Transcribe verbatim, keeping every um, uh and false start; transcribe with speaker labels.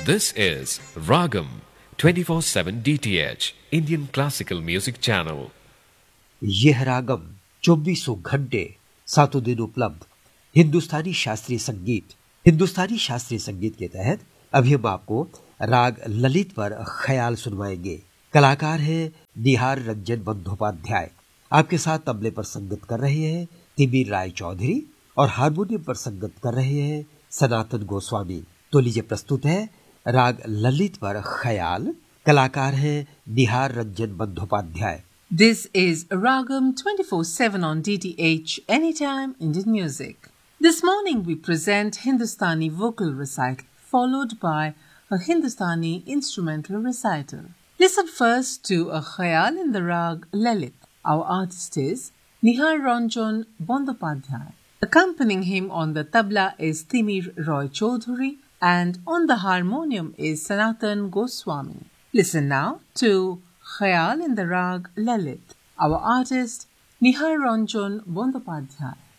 Speaker 1: This is Ragam twenty-four seven D T H Indian Classical Music Channel.
Speaker 2: यह रागम चौबीसों घंटे सातों दिन उपलब्ध हिंदुस्तानी शास्त्रीय संगीत हिंदुस्तानी शास्त्रीय संगीत के तहत अभी हम आपको राग ललित पर ख्याल सुनवाएंगे। कलाकार हैं निहार रंजन बंदोपाध्याय। आपके साथ तबले पर संगत कर रहे हैं तिमिर राय चौधरी और हारमोनियम पर संगत कर रहे हैं सनातन गोस्वामी। तो लीजिए प्रस्तुत है राग ललित पर ख्याल। कलाकार हैं निहार Ranjan Bandyopadhyay.
Speaker 3: This is Ragam twenty-four seven on D T H Anytime Indian Music. This morning we present Hindustani vocal recital followed by a Hindustani instrumental recital. Listen first to a khayal in the rag Lalit. Our artist is Nihar Ranjan Bandopadhyay. Accompanying him on the tabla is Timir Roy Chaudhary and on the harmonium is Sanatan Goswami. Listen now to Khayal in the Rag Lalit. Our artist Nihar Ranjan Bandopadhyay.